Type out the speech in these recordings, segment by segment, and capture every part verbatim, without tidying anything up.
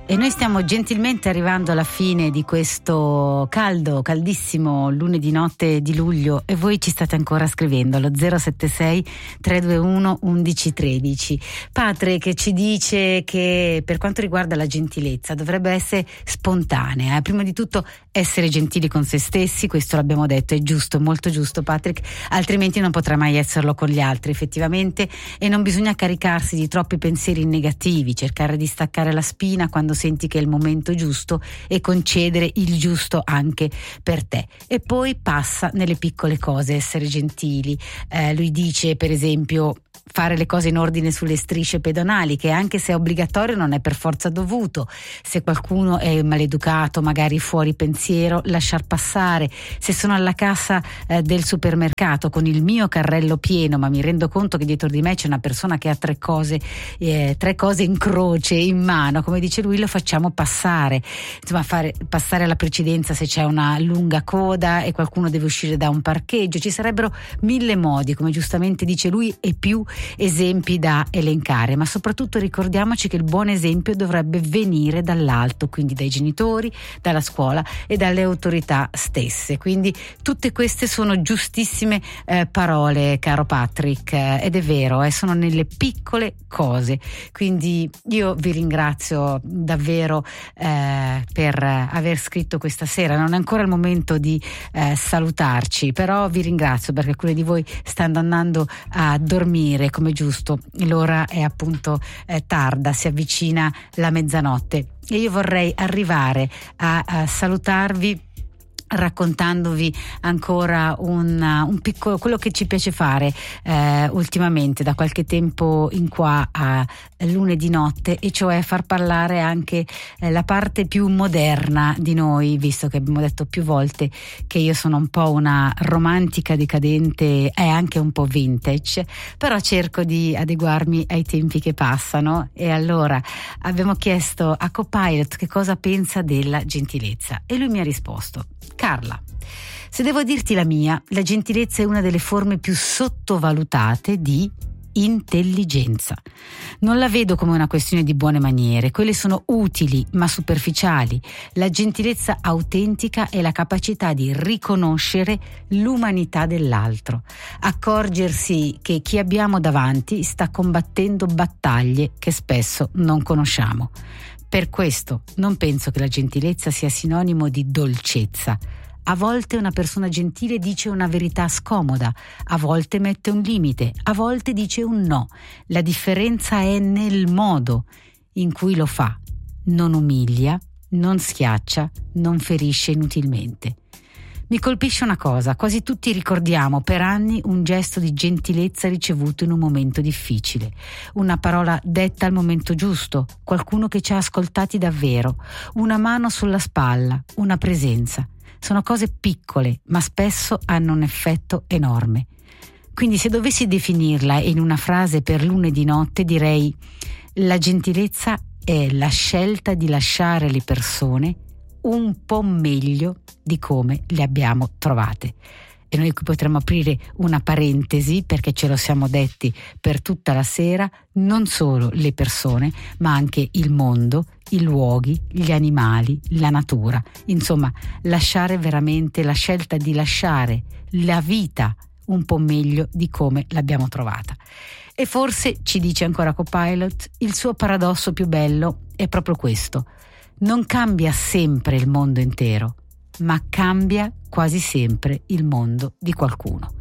E noi stiamo gentilmente arrivando alla fine di questo caldo, caldissimo lunedì notte di luglio, e voi ci state ancora scrivendo allo zero sette sei tre due uno undici tredici. Patrick ci dice che per quanto riguarda la gentilezza dovrebbe essere spontanea, eh? Prima di tutto essere gentili con se stessi, questo l'abbiamo detto, è giusto, molto giusto Patrick, altrimenti non potrà mai esserlo con gli altri effettivamente, e non bisogna caricarsi di troppi pensieri negativi, cercare di staccare la spina quando senti che è il momento giusto e concedere il giusto anche per te. E poi passa nelle piccole cose, essere gentili. Eh, lui dice per esempio fare le cose in ordine sulle strisce pedonali, che anche se è obbligatorio non è per forza dovuto. Se qualcuno è maleducato, magari fuori pensiero, lasciar passare. Se sono alla cassa eh, del supermercato con il mio carrello pieno, ma mi rendo conto che dietro di me c'è una persona che ha tre cose eh, tre cose in croce in mano, come dice lui, lo facciamo passare. Insomma, fare passare alla precedenza se c'è una lunga coda e qualcuno deve uscire da un parcheggio. Ci sarebbero mille modi, come giustamente dice lui, e più esempi da elencare, ma soprattutto ricordiamoci che il buon esempio dovrebbe venire dall'alto, quindi dai genitori, dalla scuola e dalle autorità stesse. Quindi tutte queste sono giustissime eh, parole, caro Patrick, eh, ed è vero, eh, sono nelle piccole cose. Quindi io vi ringrazio davvero eh, per aver scritto questa sera. Non è ancora il momento di eh, salutarci, però vi ringrazio perché alcuni di voi stanno andando a dormire come giusto, l'ora è appunto eh, tarda, si avvicina la mezzanotte e io vorrei arrivare a, a salutarvi raccontandovi ancora un, un piccolo, quello che ci piace fare eh, ultimamente da qualche tempo in qua a lunedì notte, e cioè far parlare anche eh, la parte più moderna di noi, visto che abbiamo detto più volte che io sono un po' una romantica decadente e anche un po' vintage, però cerco di adeguarmi ai tempi che passano. E allora abbiamo chiesto a Copilot che cosa pensa della gentilezza e lui mi ha risposto: Carla, se devo dirti la mia, la gentilezza è una delle forme più sottovalutate di intelligenza. Non la vedo come una questione di buone maniere, quelle sono utili ma superficiali. La gentilezza autentica è la capacità di riconoscere l'umanità dell'altro, accorgersi che chi abbiamo davanti sta combattendo battaglie che spesso non conosciamo. Per questo non penso che la gentilezza sia sinonimo di dolcezza. A volte una persona gentile dice una verità scomoda, a volte mette un limite, a volte dice un no. La differenza è nel modo in cui lo fa. Non umilia, non schiaccia, non ferisce inutilmente. Mi colpisce una cosa: quasi tutti ricordiamo per anni un gesto di gentilezza ricevuto in un momento difficile, una parola detta al momento giusto, qualcuno che ci ha ascoltati davvero, una mano sulla spalla, una presenza. Sono cose piccole, ma spesso hanno un effetto enorme. Quindi se dovessi definirla in una frase per lunedì notte, direi: la gentilezza è la scelta di lasciare le persone un po' meglio di come le abbiamo trovate. E noi qui potremmo aprire una parentesi, perché ce lo siamo detti per tutta la sera: non solo le persone, ma anche il mondo, i luoghi, gli animali, la natura. Insomma, lasciare veramente, la scelta di lasciare la vita un po' meglio di come l'abbiamo trovata. E forse, ci dice ancora Copilot, il suo paradosso più bello è proprio questo: non cambia sempre il mondo intero, ma cambia quasi sempre il mondo di qualcuno.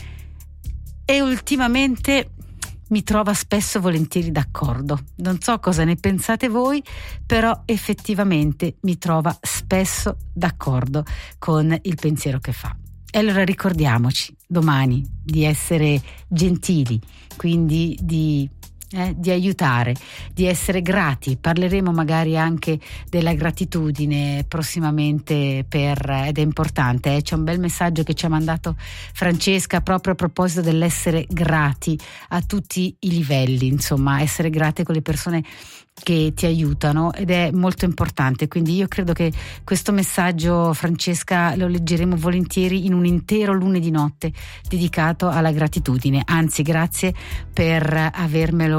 E ultimamente mi trova spesso volentieri d'accordo. Non so cosa ne pensate voi, però effettivamente mi trova spesso d'accordo con il pensiero che fa. E allora ricordiamoci domani di essere gentili, quindi di Eh, di aiutare, di essere grati. Parleremo magari anche della gratitudine prossimamente, per, ed è importante, eh? C'è un bel messaggio che ci ha mandato Francesca proprio a proposito dell'essere grati a tutti i livelli, insomma essere grati con le persone che ti aiutano, ed è molto importante. Quindi io credo che questo messaggio, Francesca, lo leggeremo volentieri in un intero lunedì notte dedicato alla gratitudine. Anzi, grazie per avermelo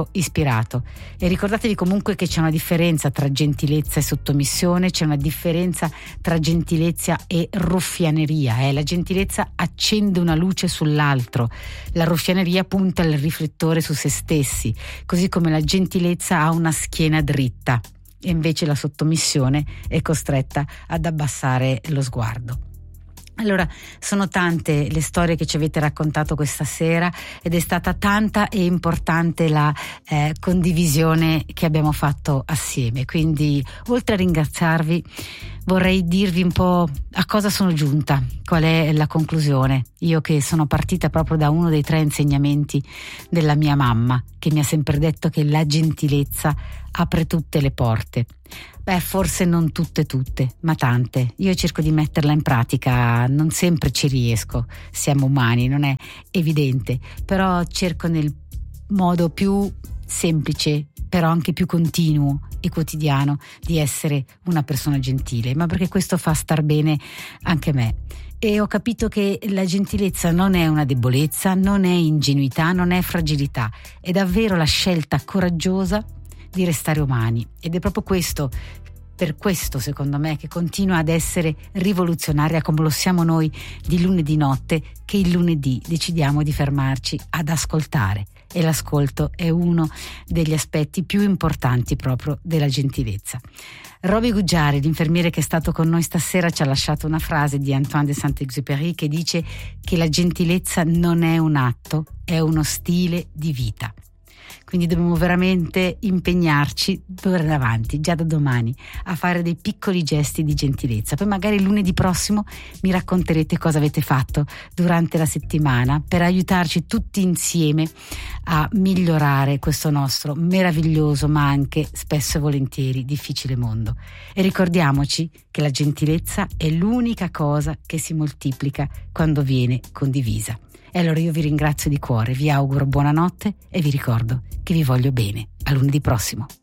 sento ispirato. E ricordatevi comunque che c'è una differenza tra gentilezza e sottomissione, c'è una differenza tra gentilezza e ruffianeria. Eh? La gentilezza accende una luce sull'altro, la ruffianeria punta il riflettore su se stessi, così come la gentilezza ha una schiena dritta e invece la sottomissione è costretta ad abbassare lo sguardo. Allora, sono tante le storie che ci avete raccontato questa sera ed è stata tanta e importante la eh, condivisione che abbiamo fatto assieme, quindi oltre a ringraziarvi vorrei dirvi un po' a cosa sono giunta, qual è la conclusione. Io che sono partita proprio da uno dei tre insegnamenti della mia mamma, che mi ha sempre detto che la gentilezza apre tutte le porte. Beh, forse non tutte tutte, ma tante. Io cerco di metterla in pratica, non sempre ci riesco, siamo umani, non è evidente, però cerco nel modo più semplice, però anche più continuo e quotidiano, di essere una persona gentile, ma perché questo fa star bene anche me. E ho capito che la gentilezza non è una debolezza, non è ingenuità, non è fragilità, è davvero la scelta coraggiosa di restare umani, ed è proprio questo, per questo secondo me, che continua ad essere rivoluzionaria come lo siamo noi di lunedì notte, che il lunedì decidiamo di fermarci ad ascoltare, e l'ascolto è uno degli aspetti più importanti proprio della gentilezza. Roby Guggiari, l'infermiere che è stato con noi stasera, ci ha lasciato una frase di Antoine de Saint-Exupéry che dice che la gentilezza non è un atto, è uno stile di vita. Quindi dobbiamo veramente impegnarci d'ora in avanti, già da domani, a fare dei piccoli gesti di gentilezza. Poi magari lunedì prossimo mi racconterete cosa avete fatto durante la settimana per aiutarci tutti insieme a migliorare questo nostro meraviglioso ma anche spesso e volentieri difficile mondo. E ricordiamoci che la gentilezza è l'unica cosa che si moltiplica quando viene condivisa. E allora io vi ringrazio di cuore, vi auguro buonanotte e vi ricordo che vi voglio bene. A lunedì prossimo.